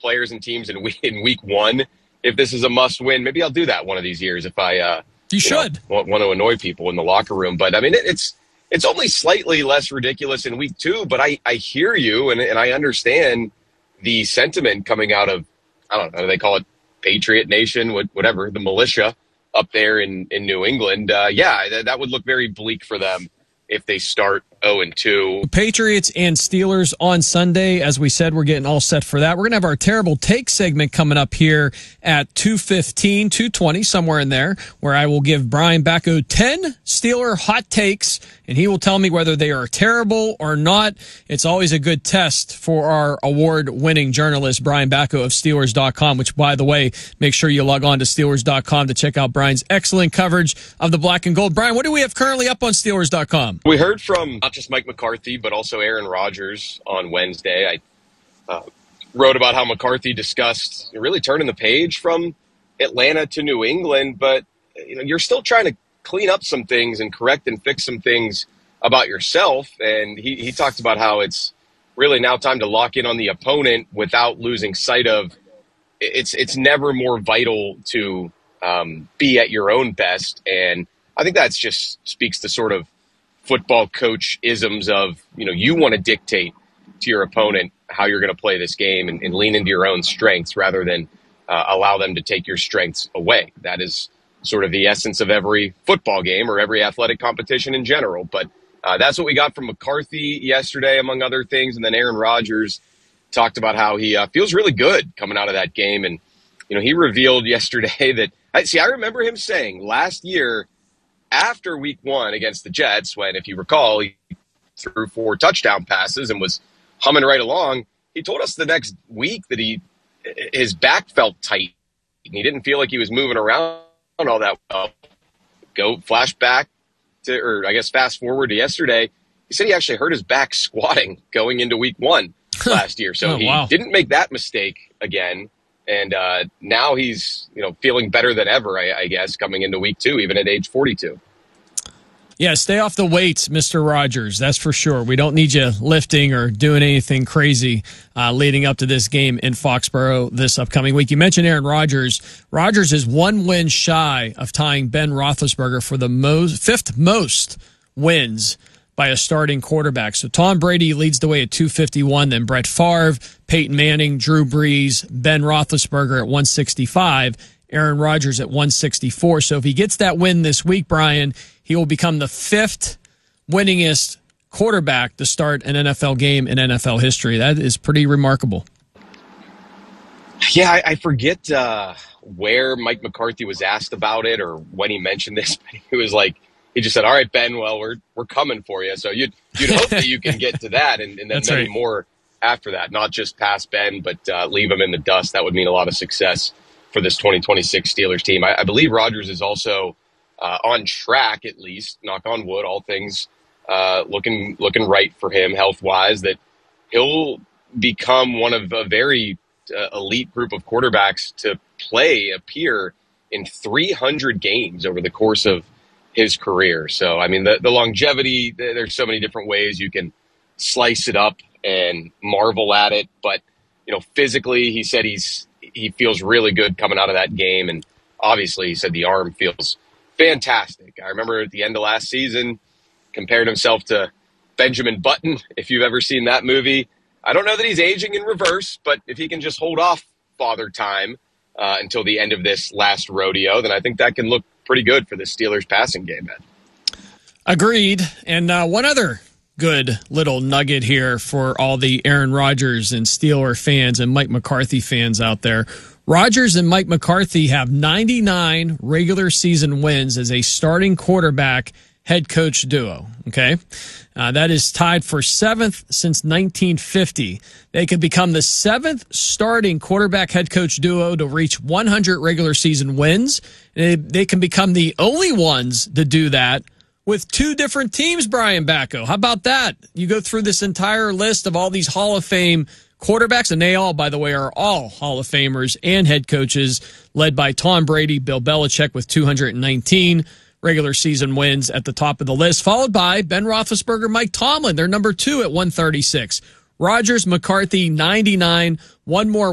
players and teams in week one. If this is a must win, maybe I'll do that one of these years if I you should want to annoy people in the locker room. But I mean, it's only slightly less ridiculous in week two, but I hear you and I understand the sentiment coming out of, I don't know, they call it Patriot Nation, whatever, the militia up there in New England. That would look very bleak for them if they start 0-2. Patriots and Steelers on Sunday. As we said, we're getting all set for that. We're going to have our Terrible Take segment coming up here at 2:15, 2:20, somewhere in there, where I will give Brian Bacco 10 Steeler hot takes, and he will tell me whether they are terrible or not. It's always a good test for our award-winning journalist, Brian Bacco of Steelers.com, which, by the way, make sure you log on to Steelers.com to check out Brian's excellent coverage of the black and gold. Brian, what do we have currently up on Steelers.com? We heard from not just Mike McCarthy, but also Aaron Rodgers on Wednesday. I wrote about how McCarthy discussed really turning the page from Atlanta to New England, but you're still trying to clean up some things and correct and fix some things about yourself. And he talked about how it's really now time to lock in on the opponent without losing sight of it's never more vital to be at your own best. And I think that's just speaks to sort of football coach isms of, you want to dictate to your opponent how you're going to play this game and lean into your own strengths rather than allow them to take your strengths away. That is sort of the essence of every football game or every athletic competition in general. But that's what we got from McCarthy yesterday, among other things. And then Aaron Rodgers talked about how he feels really good coming out of that game. And, he revealed yesterday that, I remember him saying last year, after week one against the Jets, when, if you recall, he threw 4 touchdown passes and was humming right along, he told us the next week that his back felt tight and he didn't feel like he was moving around all that well. Fast forward to yesterday, he said he actually hurt his back squatting going into week one last year. So he didn't make that mistake again. And now he's, feeling better than ever, I guess, coming into week two, even at age 42. Yeah, stay off the weights, Mr. Rodgers. That's for sure. We don't need you lifting or doing anything crazy leading up to this game in Foxborough this upcoming week. You mentioned Aaron Rodgers. Rodgers is 1 win shy of tying Ben Roethlisberger for the fifth most wins by a starting quarterback. So Tom Brady leads the way at 251, then Brett Favre, Peyton Manning, Drew Brees, Ben Roethlisberger at 165, Aaron Rodgers at 164. So if he gets that win this week, Brian, he will become the 5th winningest quarterback to start an NFL game in NFL history. That is pretty remarkable. Yeah, I forget where Mike McCarthy was asked about it or when he mentioned this, but he was like, he just said, all right, Ben, well, we're coming for you. So you'd hope that you can get to that and then That's many right. more after that, not just pass Ben, but leave him in the dust. That would mean a lot of success for this 2026 Steelers team. I believe Rodgers is also on track, at least, knock on wood, all things looking right for him health-wise, that he'll become one of a very elite group of quarterbacks to appear in 300 games over the course of his career. So, I mean, the longevity, there's so many different ways you can slice it up and marvel at it. But, physically, he said he feels really good coming out of that game. And obviously, he said the arm feels fantastic. I remember at the end of last season, compared himself to Benjamin Button, if you've ever seen that movie. I don't know that he's aging in reverse, but if he can just hold off Father Time until the end of this last rodeo, then I think that can look pretty good for the Steelers passing game, Ed. Agreed. And one other good little nugget here for all the Aaron Rodgers and Steeler fans and Mike McCarthy fans out there. Rodgers and Mike McCarthy have 99 regular season wins as a starting quarterback head coach duo. Okay. That is tied for 7th since 1950. They could become the 7th starting quarterback head coach duo to reach 100 regular season wins. They can become the only ones to do that with 2 different teams, Brian Bacco. How about that? You go through this entire list of all these Hall of Fame quarterbacks, and they all, by the way, are all Hall of Famers and head coaches, led by Tom Brady, Bill Belichick with 219 regular season wins at the top of the list, followed by Ben Roethlisberger, Mike Tomlin. They're number 2 at 136. Rodgers, McCarthy, 99. One more